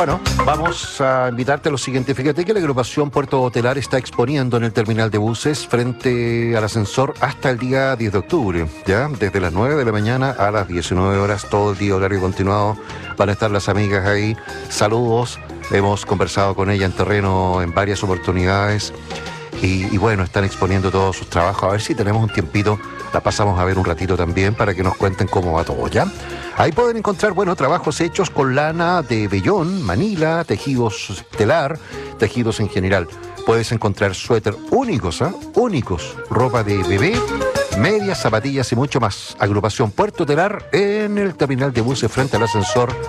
Bueno, vamos a invitarte a lo siguiente. Fíjate que la agrupación Puerto Hotelar está exponiendo en el terminal de buses frente al ascensor hasta el día 10 de octubre, ¿ya? Desde las 9 de la mañana a las 19 horas, todo el día horario continuado. Van a estar las amigas ahí. Saludos. Hemos conversado con ella en terreno en varias oportunidades. Y bueno, están exponiendo todos sus trabajos. A ver si tenemos un tiempito, la pasamos a ver un ratito también para que nos cuenten cómo va todo, ¿ya? Ahí pueden encontrar, bueno, trabajos hechos con lana de vellón, manila, tejidos telar, tejidos en general. Puedes encontrar suéter únicos, únicos, ropa de bebé, medias, zapatillas y mucho más. Agrupación Puerto Telar en el terminal de buses frente al ascensor